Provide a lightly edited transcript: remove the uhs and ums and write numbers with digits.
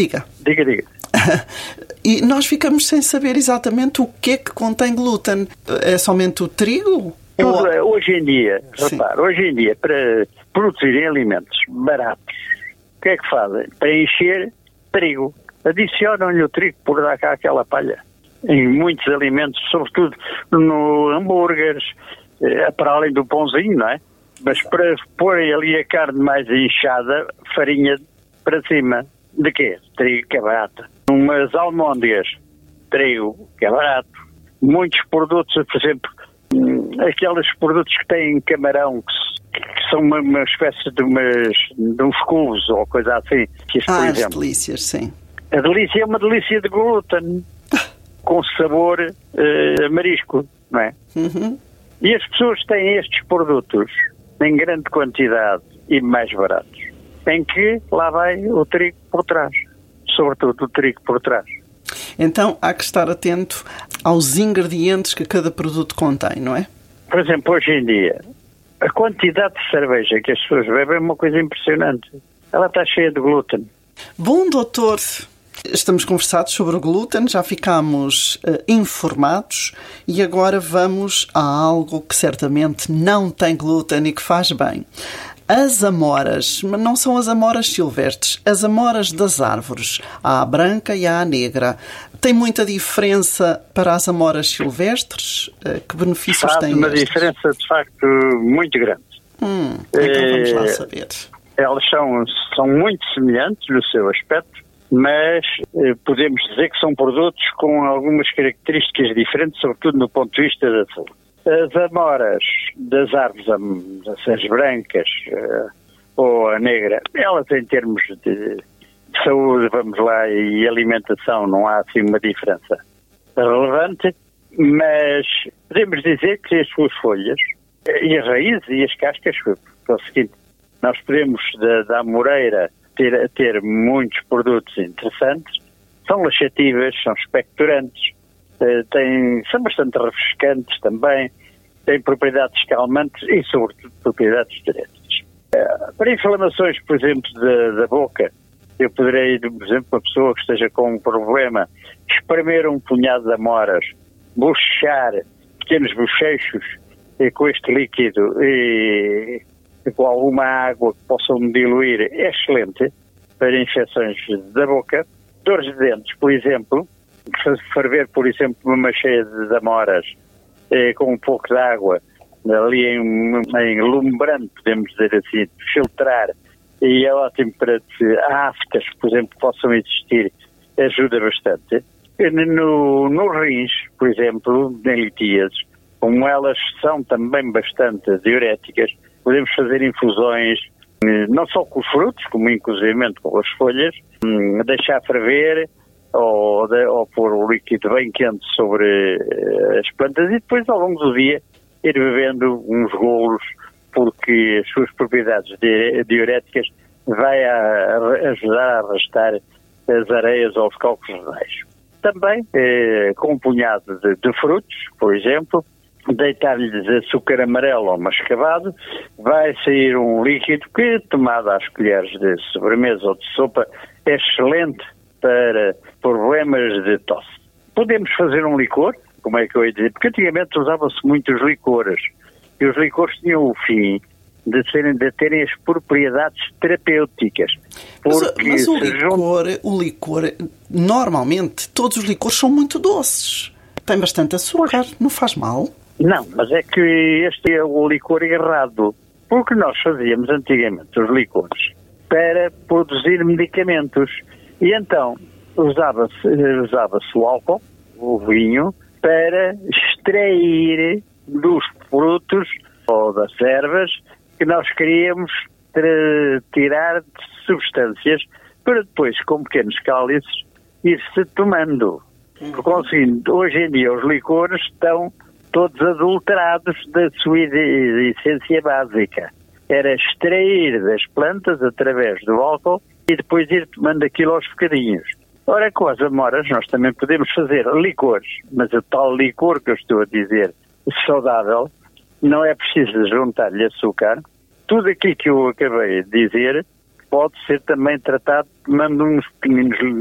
Diga. Diga. E nós ficamos sem saber exatamente o que é que contém glúten. É somente o trigo? Tudo, hoje em dia, para produzirem alimentos baratos, o que é que fazem? Para encher trigo. Adicionam-lhe o trigo por dar cá aquela palha. Em muitos alimentos, sobretudo no hambúrgueres, para além do pãozinho, não é? Mas para porem ali a carne mais inchada, farinha para cima. De quê? Trigo, que é barato. Umas almôndegas, trigo, que é barato. Muitos produtos, por exemplo, aqueles produtos que têm camarão, que são uma espécie de uns cubos ou coisa assim. Que isto, por exemplo, as delícias, sim. A delícia é uma delícia de glúten, com sabor marisco, não é? Uhum. E as pessoas têm estes produtos em grande quantidade e mais baratos, em que lá vai o trigo por trás, sobretudo o trigo por trás. Então há que estar atento aos ingredientes que cada produto contém, não é? Por exemplo, hoje em dia, a quantidade de cerveja que as pessoas bebem é uma coisa impressionante. Ela está cheia de glúten. Bom, doutor, estamos conversados sobre o glúten, já ficámos informados e agora vamos a algo que certamente não tem glúten e que faz bem. As amoras, mas não são as amoras silvestres, as amoras das árvores. Há a branca e há a negra. Tem muita diferença para as amoras silvestres? Que benefícios têm Faz uma estas? diferença, de facto, muito grande. Então vamos lá saber. Elas são muito semelhantes no seu aspecto, mas podemos dizer que são produtos com algumas características diferentes, sobretudo no ponto de vista da saúde. As amoras das árvores, as brancas ou a negra, elas em termos de saúde, vamos lá, e alimentação, não há assim uma diferença relevante, mas podemos dizer que as suas folhas, e as raízes e as cascas, é o seguinte, nós podemos da amoreira ter muitos produtos interessantes, são laxativas, são expectorantes, são bastante refrescantes também, têm propriedades calmantes e, sobretudo, propriedades diuréticas. Para inflamações, por exemplo, da boca, eu poderei, por exemplo, uma pessoa que esteja com um problema, espremer um punhado de amoras, bochechar pequenos bochechos com este líquido e com alguma água que possam diluir, é excelente para infecções da boca. Dores de dentes, por exemplo, ferver, por exemplo, uma cheia de amoras com um pouco de água, ali em lumbrante, podemos dizer assim, filtrar, e é ótimo para aftas, por exemplo, que possam existir, ajuda bastante. No rins, por exemplo, em litíases, como elas são também bastante diuréticas, podemos fazer infusões, não só com os frutos, como inclusivamente com as folhas, deixar ferver, ou pôr o líquido bem quente sobre as plantas e depois ao longo do dia ir bebendo uns golos, porque as suas propriedades diuréticas vai ajudar a arrastar as areias ou os cálculos renais. Também com um punhado de frutos, por exemplo, deitar-lhes açúcar amarelo ou mascavado, vai sair um líquido que, tomado às colheres de sobremesa ou de sopa, é excelente para problemas de tosse. Podemos fazer um licor, como é que eu ia dizer? Porque antigamente usava-se muito os licores, e os licores tinham o fim de terem as propriedades terapêuticas. Mas o licor, normalmente, todos os licores são muito doces. Tem bastante açúcar, não faz mal? Não, mas é que este é o licor errado. Porque nós fazíamos antigamente os licores para produzir medicamentos. E então usava-se o álcool, o vinho, para extrair dos frutos ou das ervas que nós queríamos tirar de substâncias para depois, com pequenos cálices, ir-se tomando. Conseguindo, hoje em dia os licores estão todos adulterados da sua essência básica. Era extrair das plantas através do álcool e depois ir tomando aquilo aos bocadinhos. Ora, com as amoras nós também podemos fazer licores, mas o tal licor que eu estou a dizer, saudável, não é preciso juntar-lhe açúcar. Tudo aquilo que eu acabei de dizer pode ser também tratado tomando uns pequeninos